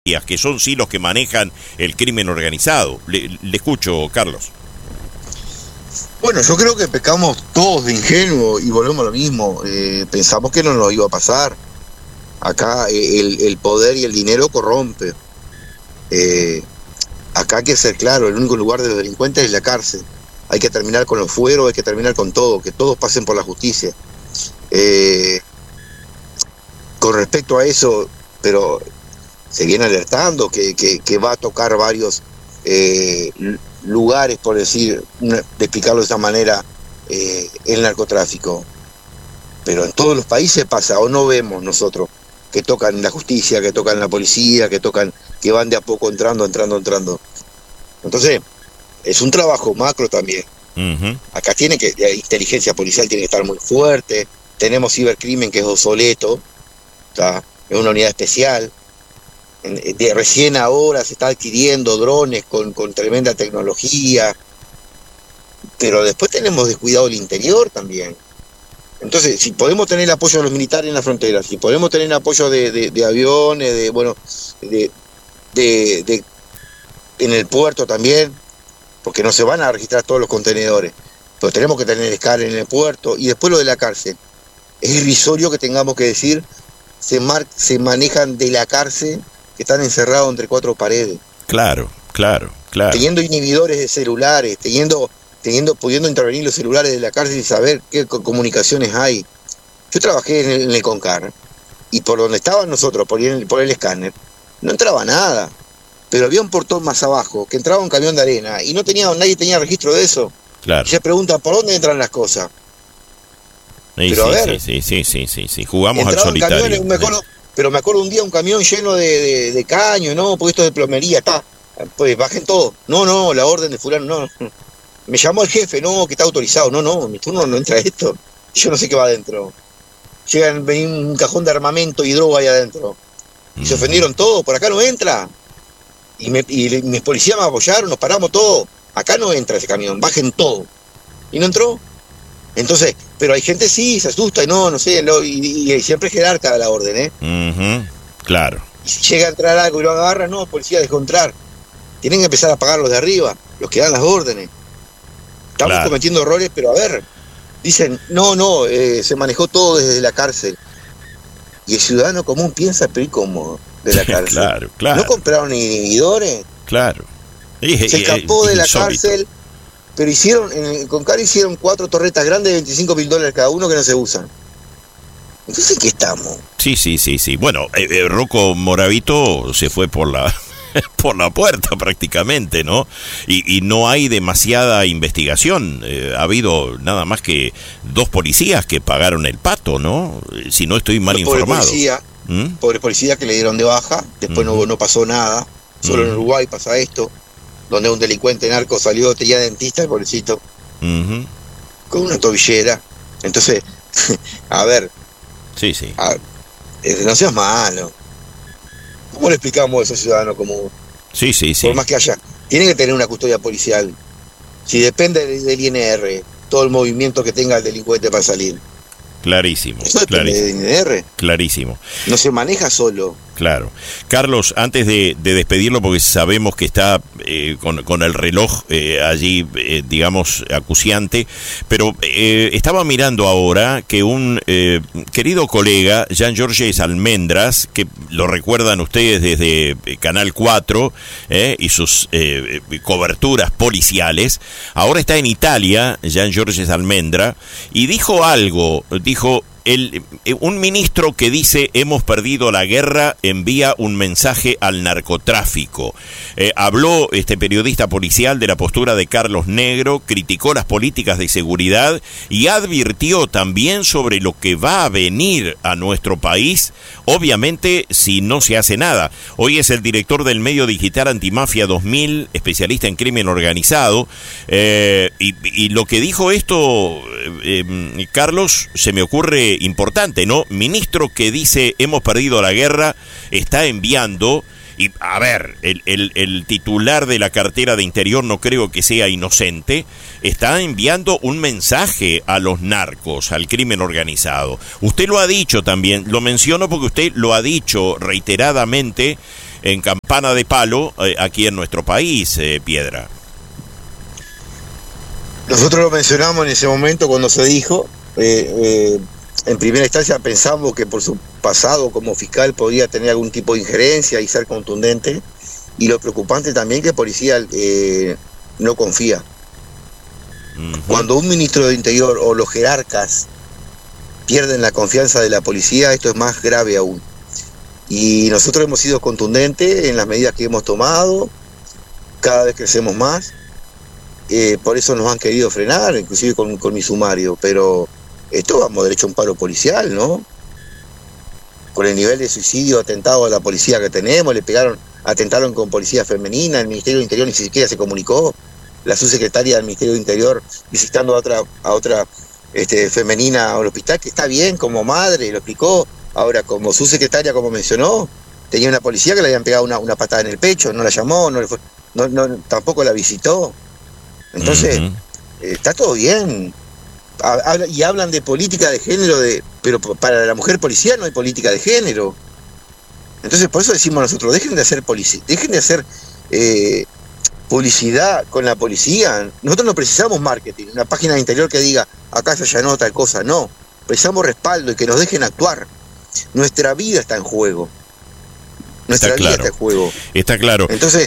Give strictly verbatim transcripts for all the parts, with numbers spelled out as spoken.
que son sí los que manejan el crimen organizado. Le, le escucho, Carlos. Bueno, yo creo que pecamos todos de ingenuo y volvemos a lo mismo. Eh, pensamos que no nos iba a pasar. Acá el, el poder y el dinero corrompe. Eh, acá hay que ser claro, el único lugar de los delincuentes es la cárcel. Hay que terminar con los fueros, hay que terminar con todo, que todos pasen por la justicia. Eh, con respecto a eso, pero se viene alertando que, que, que va a tocar varios eh, lugares, por decir, de explicarlo de esa manera, eh, el narcotráfico. Pero en todos los países pasa, o no vemos nosotros que tocan la justicia, que tocan la policía, que tocan, que van de a poco entrando, entrando, entrando. Entonces, es un trabajo macro también. Uh-huh. Acá tiene que, la inteligencia policial tiene que estar muy fuerte. Tenemos cibercrimen que es obsoleto, ¿tá? Es una unidad especial. De recién ahora se está adquiriendo drones con, con tremenda tecnología, pero después tenemos descuidado el interior también. Entonces, si podemos tener el apoyo de los militares en la frontera, si podemos tener el apoyo de, de, de aviones, de bueno, de, de, de en el puerto también, porque no se van a registrar todos los contenedores, pero tenemos que tener escala en el puerto. Y después lo de la cárcel, es irrisorio que tengamos que decir se, mar, se manejan de la cárcel, que están encerrados entre cuatro paredes. Claro, claro, claro. Teniendo inhibidores de celulares, teniendo, teniendo, pudiendo intervenir los celulares de la cárcel y saber qué comunicaciones hay. Yo trabajé en el, en el CONCAR, y por donde estaban nosotros, por el, por el escáner, no entraba nada. Pero había un portón más abajo, que entraba un camión de arena, y no tenía, nadie tenía registro de eso. Claro. Y se preguntan, ¿por dónde entran las cosas? Sí, pero sí, a ver, sí, sí, sí, sí, sí, jugamos al solitario. Camiones, me acuerdo, pero me acuerdo un día un camión lleno de, de, de caño, ¿no? Porque esto es de plomería, está. Pues bajen todo. No, no, la orden de fulano, no. Me llamó el jefe, no, que está autorizado. No, no, mi turno no entra esto. Yo no sé qué va adentro. Llegan, venía un cajón de armamento y droga ahí adentro. Y mm. se ofendieron todos, por acá no entra. Y, me, y mis policías me apoyaron, nos paramos todos. Acá no entra ese camión, bajen todo. Y no entró. Entonces, pero hay gente sí, se asusta y no, no sé, no, y, y siempre es jerarca la orden, ¿eh? Uh-huh. Claro. Y si llega a entrar algo y lo agarra, no, policía, dejó entrar. Tienen que empezar a pagar los de arriba, los que dan las órdenes. Estamos claro. cometiendo errores, pero a ver, dicen, no, no, eh, se manejó todo desde la cárcel. Y el ciudadano común piensa, pero ¿y cómo? De la cárcel. Claro, claro. ¿No compraron inhibidores? Claro. Se escapó de la cárcel. Pero hicieron, en el CONCAR hicieron cuatro torretas grandes de veinticinco mil dólares cada uno que no se usan. Entonces, ¿qué estamos? Sí, sí, sí, sí. Bueno, eh, eh, Rocco Moravito se fue por la por la puerta prácticamente, ¿no? Y, y no hay demasiada investigación. Eh, ha habido nada más que dos policías que pagaron el pato, ¿no? Si no estoy mal pobre informado. Policía, ¿Mm? Pobre policía que le dieron de baja, después uh-huh. no, no pasó nada. Solo uh-huh. en Uruguay pasa esto, donde un delincuente narco salió, tenía dentista, el pobrecito, uh-huh. con una tobillera. Entonces, a ver, sí, sí. A, no seas malo. ¿Cómo le explicamos a esos ciudadanos común? Sí, sí, sí. Por más que haya, tienen que tener una custodia policial. Si depende del I N R, todo el movimiento que tenga el delincuente para salir. Clarísimo. Eso depende clarísimo. del I N R. Clarísimo. No se maneja solo. Claro. Carlos, antes de, de despedirlo, porque sabemos que está eh, con, con el reloj eh, allí, eh, digamos, acuciante, pero eh, estaba mirando ahora que un eh, querido colega, Jean Georges Almendras, que lo recuerdan ustedes desde Canal cuatro eh, y sus eh, coberturas policiales, ahora está en Italia, Jean Georges Almendra, y dijo algo, dijo... El, un ministro que dice hemos perdido la guerra envía un mensaje al narcotráfico. Eh, habló este periodista policial de la postura de Carlos Negro, criticó las políticas de seguridad y advirtió también sobre lo que va a venir a nuestro país, obviamente si no se hace nada. Hoy es el director del medio digital Antimafia dos mil, especialista en crimen organizado, eh, y, y lo que dijo esto, eh, eh, Carlos, se me ocurre importante, ¿no? Ministro que dice hemos perdido la guerra, está enviando, y a ver, el, el, el titular de la cartera de Interior no creo que sea inocente, está enviando un mensaje a los narcos, al crimen organizado. Usted lo ha dicho también, lo menciono porque usted lo ha dicho reiteradamente en campana de palo eh, aquí en nuestro país, eh, Piedra. Nosotros lo mencionamos en ese momento cuando se dijo, eh, eh, en primera instancia pensamos que por su pasado como fiscal podía tener algún tipo de injerencia y ser contundente, y lo preocupante también que el policía eh, no confía. Uh-huh. Cuando un ministro de Interior o los jerarcas pierden la confianza de la policía, esto es más grave aún. Y nosotros hemos sido contundentes en las medidas que hemos tomado, cada vez crecemos más, eh, por eso nos han querido frenar, inclusive con, con mi sumario, pero esto vamos derecho a un paro policial, ¿no? Con el nivel de suicidio, atentado a la policía que tenemos, le pegaron, atentaron con policía femenina, el Ministerio de Interior ni siquiera se comunicó, la subsecretaria del Ministerio de Interior visitando a otra, a otra este, femenina al hospital, que está bien como madre, lo explicó. Ahora, como subsecretaria, como mencionó, tenía una policía que le habían pegado una, una patada en el pecho, no la llamó, no le fue, no, no, tampoco la visitó. Entonces, uh-huh. eh, está todo bien. Habla, y hablan de política de género, de, pero para la mujer policía no hay política de género. Entonces, por eso decimos nosotros, dejen de hacer policía, dejen de hacer eh, publicidad con la policía. Nosotros no precisamos marketing, una página de Interior que diga, acá se allanó tal cosa, no. Precisamos respaldo y que nos dejen actuar. Nuestra vida está en juego. Nuestra está vida claro. está en juego. Está claro. Entonces,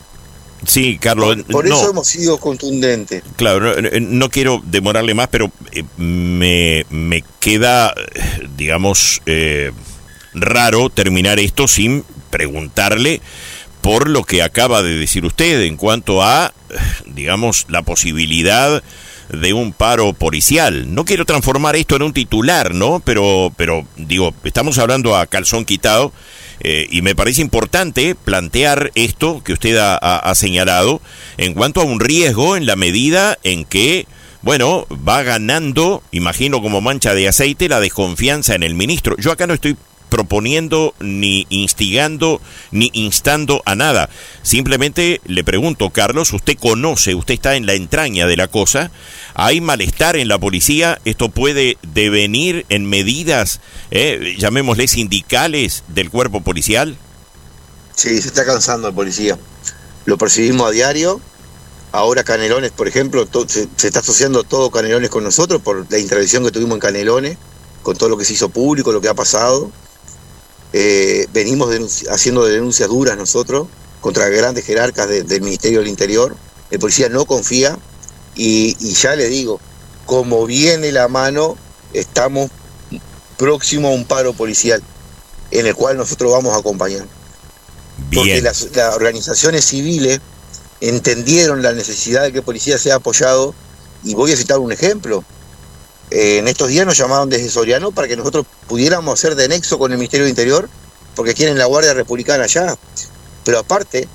sí, Carlos. Por, por no, eso hemos sido contundentes. Claro, no, no quiero demorarle más, pero eh, me, me queda, digamos, eh, raro terminar esto sin preguntarle por lo que acaba de decir usted en cuanto a, digamos, la posibilidad de un paro policial. No quiero transformar esto en un titular, ¿no? Pero, pero digo, estamos hablando a calzón quitado. Eh, y me parece importante plantear esto que usted ha, ha, ha señalado en cuanto a un riesgo en la medida en que, bueno, va ganando, imagino como mancha de aceite, la desconfianza en el ministro. Yo acá no estoy proponiendo ni instigando ni instando a nada. Simplemente le pregunto, Carlos, usted conoce, usted está en la entraña de la cosa, hay malestar en la policía, esto puede devenir en medidas, eh, llamémosle sindicales del cuerpo policial. Sí, se está cansando el policía, lo percibimos a diario. Ahora Canelones, por ejemplo, to- se, se está asociando todo Canelones con nosotros por la intervención que tuvimos en Canelones, con todo lo que se hizo público, lo que ha pasado. Eh, venimos denunci- haciendo denuncias duras nosotros contra grandes jerarcas de, del Ministerio del Interior. El policía no confía y, y ya le digo, como viene la mano, estamos próximos a un paro policial en el cual nosotros vamos a acompañar. Bien. Porque las, las organizaciones civiles entendieron la necesidad de que el policía sea apoyado, y voy a citar un ejemplo. Eh, en estos días nos llamaron desde Soriano para que nosotros pudiéramos hacer de nexo con el Ministerio de Interior, porque quieren la Guardia Republicana allá. Pero aparte,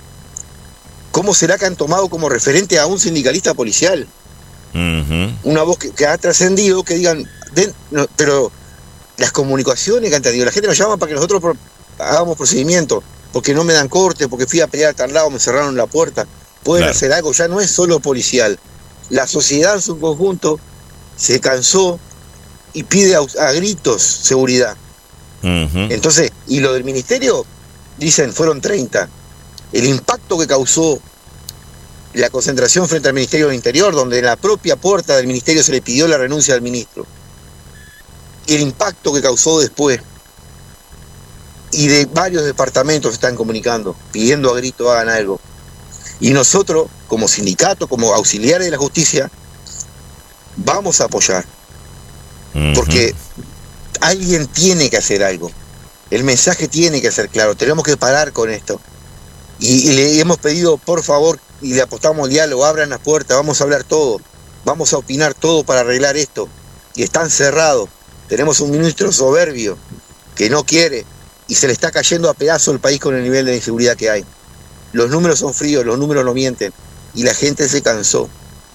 ¿cómo será que han tomado como referente a un sindicalista policial? Uh-huh. Una voz que, que ha trascendido, que digan, den, no, pero las comunicaciones que han tenido, la gente nos llama para que nosotros pro, hagamos procedimientos, porque no me dan corte, porque fui a pelear a tal lado, me cerraron la puerta. Pueden Claro. hacer algo, ya no es solo policial. La sociedad en su conjunto se cansó y pide a, a gritos seguridad. Uh-huh. Entonces, y lo del ministerio, dicen, fueron treinta. El impacto que causó la concentración frente al Ministerio del Interior, donde en la propia puerta del ministerio se le pidió la renuncia al ministro. El impacto que causó después, y de varios departamentos están comunicando, pidiendo a grito hagan algo. Y nosotros, como sindicato, como auxiliares de la justicia, vamos a apoyar, Uh-huh. porque alguien tiene que hacer algo. El mensaje tiene que ser claro, tenemos que parar con esto. Y, y le hemos pedido, por favor, y le apostamos al diálogo, abran las puertas, vamos a hablar todo, vamos a opinar todo para arreglar esto. Y están cerrados. Tenemos un ministro soberbio que no quiere, y se le está cayendo a pedazos el país con el nivel de inseguridad que hay. Los números son fríos, los números no mienten, y la gente se cansó.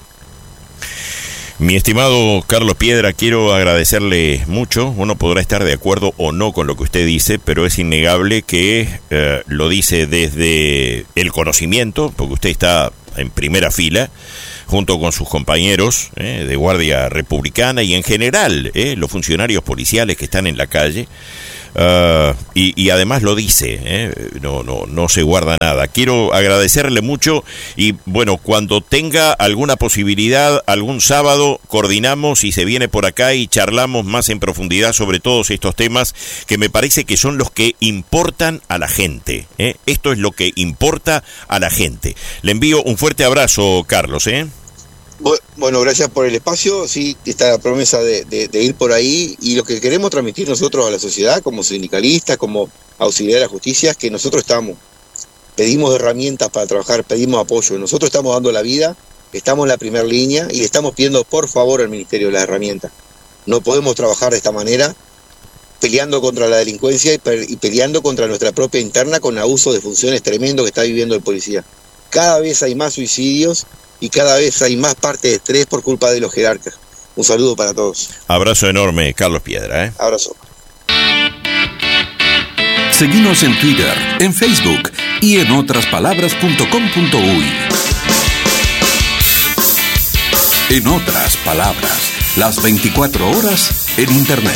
Mi estimado Carlos Piedra, quiero agradecerle mucho. Uno podrá estar de acuerdo o no con lo que usted dice, pero es innegable que eh, lo dice desde el conocimiento, porque usted está en primera fila, junto con sus compañeros eh, de Guardia Republicana y en general eh, los funcionarios policiales que están en la calle, Uh, y, y además lo dice, ¿eh? no, no, no se guarda nada. Quiero agradecerle mucho y bueno, cuando tenga alguna posibilidad, algún sábado coordinamos y se viene por acá y charlamos más en profundidad sobre todos estos temas que me parece que son los que importan a la gente, ¿eh? Esto es lo que importa a la gente. Le envío un fuerte abrazo, Carlos, ¿eh? Bueno, gracias por el espacio. Sí, está la promesa de, de, de ir por ahí, y lo que queremos transmitir nosotros a la sociedad como sindicalistas, como auxiliar de la justicia, es que nosotros estamos, pedimos herramientas para trabajar, pedimos apoyo, nosotros estamos dando la vida, estamos en la primera línea y le estamos pidiendo por favor al Ministerio las herramientas. No podemos trabajar de esta manera, peleando contra la delincuencia y, pe- y peleando contra nuestra propia interna con abuso de funciones tremendo que está viviendo el policía. Cada vez hay más suicidios y cada vez hay más parte de estrés por culpa de los jerarcas. Un saludo para todos. Abrazo enorme, Carlos Piedra, ¿eh? Abrazo. Seguinos en Twitter, en Facebook y en otras palabras punto com punto uy. En otras palabras, las veinticuatro horas en Internet.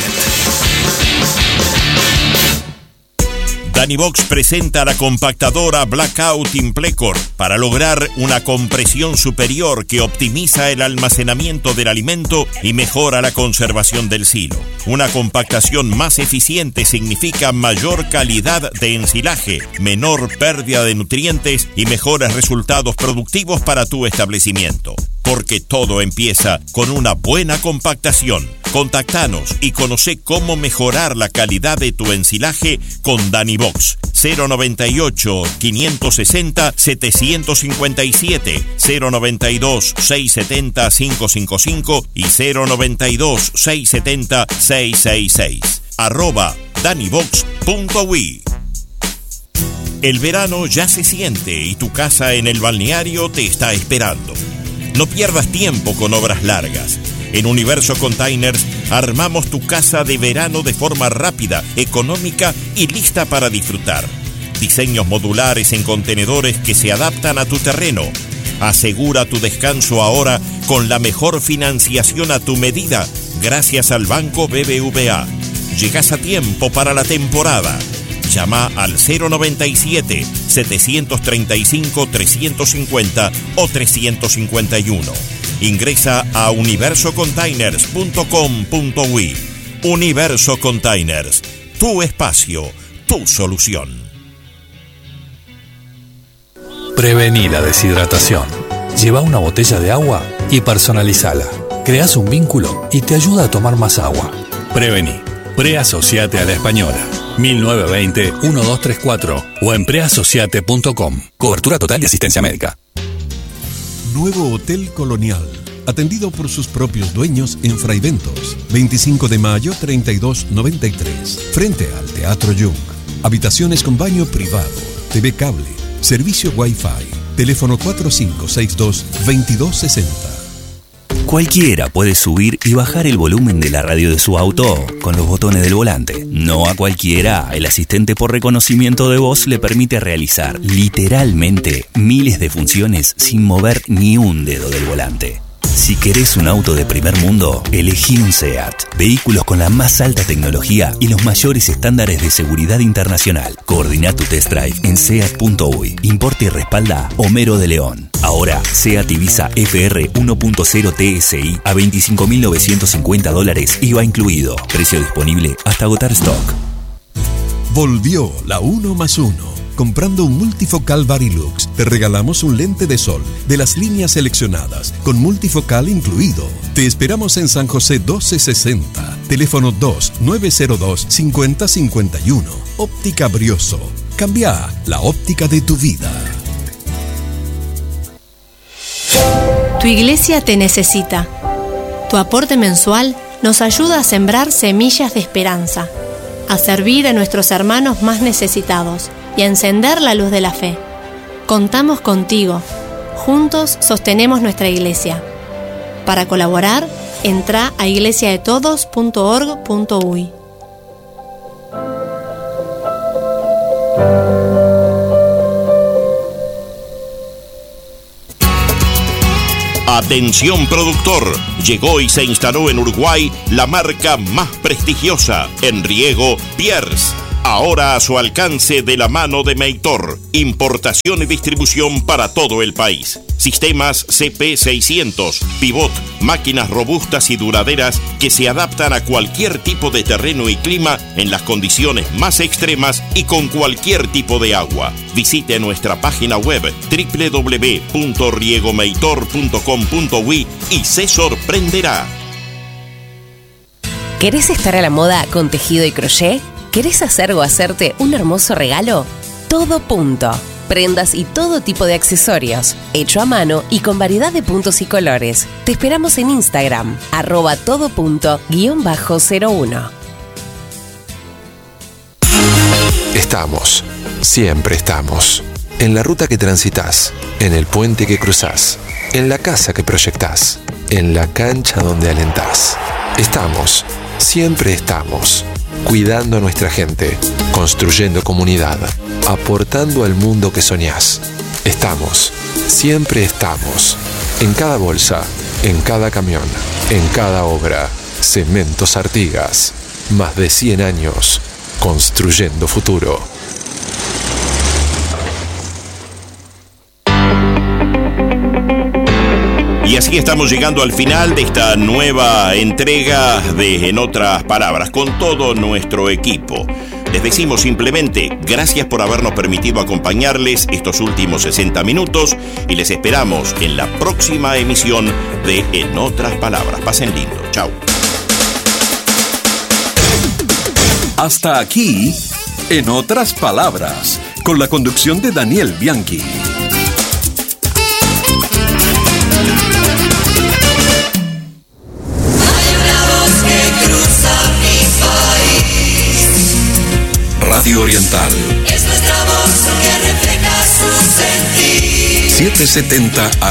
Danivox presenta la compactadora Blackout Implecor para lograr una compresión superior que optimiza el almacenamiento del alimento y mejora la conservación del silo. Una compactación más eficiente significa mayor calidad de ensilaje, menor pérdida de nutrientes y mejores resultados productivos para tu establecimiento. Porque todo empieza con una buena compactación. Contactanos y conoce cómo mejorar la calidad de tu ensilaje con Danivox. cero noventa y ocho, quinientos sesenta, setecientos cincuenta y siete, cero noventa y dos, seiscientos setenta, quinientos cincuenta y cinco y cero noventa y dos, seiscientos setenta, seiscientos sesenta y seis. Arroba danivox punto uy. El verano ya se siente y tu casa en el balneario te está esperando. No pierdas tiempo con obras largas. En Universo Containers armamos tu casa de verano de forma rápida, económica y lista para disfrutar. Diseños modulares en contenedores que se adaptan a tu terreno. Asegura tu descanso ahora con la mejor financiación a tu medida, gracias al Banco B B V A. Llegas a tiempo para la temporada. Llama al cero noventa y siete, setecientos treinta y cinco, trescientos cincuenta o trescientos cincuenta y uno. Ingresa a universo containers punto com punto uy. Universo Containers, tu espacio, tu solución. Prevení la deshidratación. Lleva una botella de agua y personalizala. Creás un vínculo y te ayuda a tomar más agua. Prevení. Preasociate a la Española. mil novecientos veinte, doce treinta y cuatro o en preasociate punto com. Cobertura total de asistencia médica. Nuevo Hotel Colonial, atendido por sus propios dueños en Fraiventos, veinticinco de mayo treinta y dos noventa y tres, frente al Teatro Jung. Habitaciones con baño privado, T V cable, servicio Wi-Fi, teléfono cuatro cinco seis dos, veintidós sesenta. Cualquiera puede subir y bajar el volumen de la radio de su auto con los botones del volante. No a cualquiera, el asistente por reconocimiento de voz le permite realizar literalmente miles de funciones sin mover ni un dedo del volante. Si querés un auto de primer mundo, elegí un SEAT. Vehículos con la más alta tecnología y los mayores estándares de seguridad internacional. Coordina tu test drive en seat punto uy. Importa y respalda Homero de León. Ahora, SEAT Ibiza F R uno punto cero T S I a veinticinco mil novecientos cincuenta dólares I V A incluido. Precio disponible hasta agotar stock. Volvió la uno más uno. Comprando un multifocal Varilux, te regalamos un lente de sol de las líneas seleccionadas, con multifocal incluido. Te esperamos en San José doce sesenta, teléfono dos nueve cero dos, cinco cero cinco uno. Óptica Brioso. Cambia la óptica de tu vida. Tu iglesia te necesita. Tu aporte mensual nos ayuda a sembrar semillas de esperanza, a servir a nuestros hermanos más necesitados y a encender la luz de la fe. Contamos contigo. Juntos sostenemos nuestra iglesia. Para colaborar, entra a iglesia de todos punto org punto uy. Atención productor, llegó y se instaló en Uruguay la marca más prestigiosa en riego, Pierce. Ahora a su alcance de la mano de Meitor. Importación y distribución para todo el país. Sistemas C P seiscientos, pivot, máquinas robustas y duraderas que se adaptan a cualquier tipo de terreno y clima en las condiciones más extremas y con cualquier tipo de agua. Visite nuestra página web doble u doble u doble u punto riegomeitor punto com punto uy y se sorprenderá. ¿Querés estar a la moda con tejido y crochet? ¿Querés hacer o hacerte un hermoso regalo? Todo Punto. Prendas y todo tipo de accesorios, hecho a mano y con variedad de puntos y colores. Te esperamos en Instagram, arroba todo punto guión bajo cero uno. Estamos, siempre estamos. En la ruta que transitas, en el puente que cruzás, en la casa que proyectás, en la cancha donde alentás. Estamos, siempre estamos. Cuidando a nuestra gente, construyendo comunidad, aportando al mundo que soñás. Estamos, siempre estamos. En cada bolsa, en cada camión, en cada obra. Cementos Artigas. Más de cien años construyendo futuro. Y así estamos llegando al final de esta nueva entrega de En Otras Palabras, con todo nuestro equipo. Les decimos simplemente gracias por habernos permitido acompañarles estos últimos sesenta minutos y les esperamos en la próxima emisión de En Otras Palabras. Pasen lindo. Chau. Hasta aquí, En Otras Palabras, con la conducción de Daniel Bianchi. Radio Oriental. Es nuestra voz que refleja su sentir. setecientos setenta A